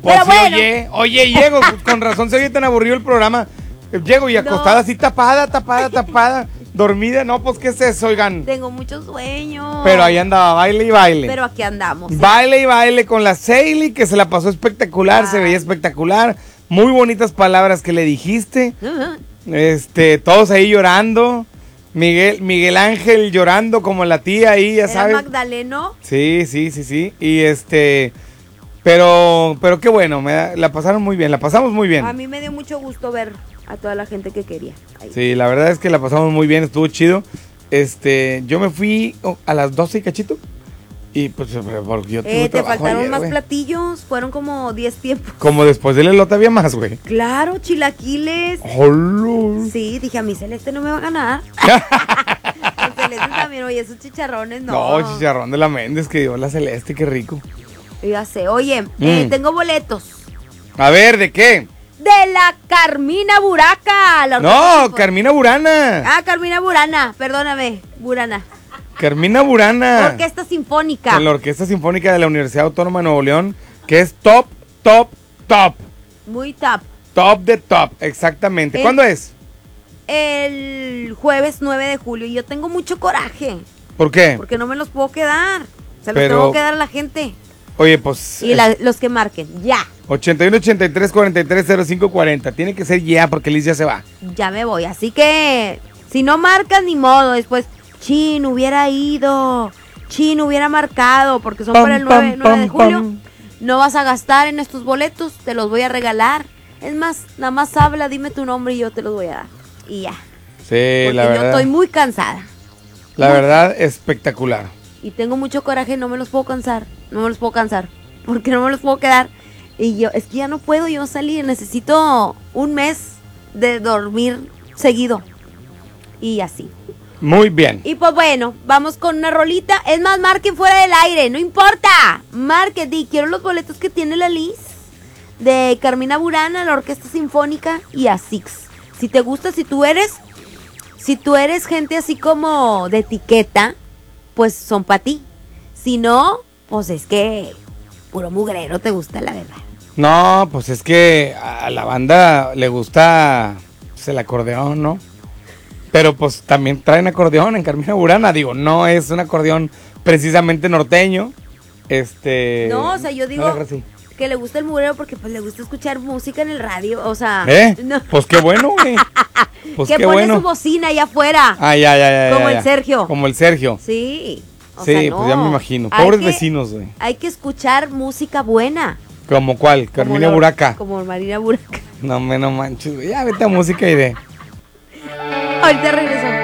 Pues Pero sí, bueno. oye, llego, pues, con razón se oye tan aburrido el programa. Llego y acostada así tapada, dormida, no, pues ¿qué es eso, oigan? Tengo mucho sueño. Pero ahí andaba, baile y baile. Pero aquí andamos. Baile y baile con la Seili, que se la pasó espectacular, se veía espectacular. Muy bonitas palabras que le dijiste. Todos ahí llorando. Miguel Ángel llorando como la tía ahí, ya sabes. Magdaleno. Sí. Y pero qué bueno, la pasaron muy bien, la pasamos muy bien. A mí me dio mucho gusto ver a toda la gente que quería. Ahí. Sí, la verdad es que la pasamos muy bien, estuvo chido. Yo me fui a las 12 y cachito. Y pues porque yo tuve te faltaron ayer, más güey. Platillos, fueron como 10 tiempos. Como después del elote había más, güey. Claro, chilaquiles. ¡Hola! Sí, dije, a mi Celeste no me va a ganar. A Celeste también, oye, esos chicharrones no. No, chicharrón de la Méndez que dio la Celeste, qué rico. Ya sé, oye, tengo boletos. A ver, ¿de qué? De la Carmina Buraca. No, Carmina Burana. Ah, Carmina Burana, perdóname, Burana. Carmina Burana. Orquesta Sinfónica. En la Orquesta Sinfónica de la Universidad Autónoma de Nuevo León, que es top. Muy top. Top de top, exactamente. ¿Cuándo es? El jueves 9 de julio. Y yo tengo mucho coraje. ¿Por qué? Porque no me los puedo quedar. Se los tengo que dar a la gente. Oye, pues... Y los que marquen, ya. 81 83 43 05 40. Tiene que ser ya porque Liz ya se va. Ya me voy. Así que, si no marcas, ni modo. Después, chin, hubiera ido. Chin, hubiera marcado. Porque son para el 9 de julio. No vas a gastar en estos boletos. Te los voy a regalar. Es más, nada más habla, dime tu nombre y yo te los voy a dar. Y ya. Sí, porque la verdad. yo estoy muy cansada. La verdad, espectacular. Y tengo mucho coraje, no me los puedo cansar. Porque no me los puedo quedar. Y yo, es que ya no puedo yo salir. Necesito un mes de dormir seguido. Y así. Muy bien. Y pues bueno, vamos con una rolita. Es más, marquen fuera del aire, no importa. Marquen, y quiero los boletos que tiene la Liz. De Carmina Burana, la Orquesta Sinfónica y a Six. Si te gusta, si tú eres gente así como de etiqueta, pues son para ti. Si no, pues es que puro mugrero te gusta, la verdad. No, pues es que a la banda le gusta pues, el acordeón, ¿no? Pero pues también traen acordeón en Carmina Burana. Digo, no es un acordeón precisamente norteño. No, o sea, yo digo que le gusta el mugrero porque pues le gusta escuchar música en el radio, o sea... No. Pues qué bueno, güey. Pues que qué pone bueno. su bocina allá afuera. Ah, ya. Como el Sergio. Como el Sergio. Sí. O sí, sea, no. Pues ya me imagino. Pobres vecinos, güey. Hay que escuchar música buena. ¿Como cuál? Carmina Buraca. Como Marina Buraca. No manches, güey. Ya vete a música y de... Ahorita regresamos.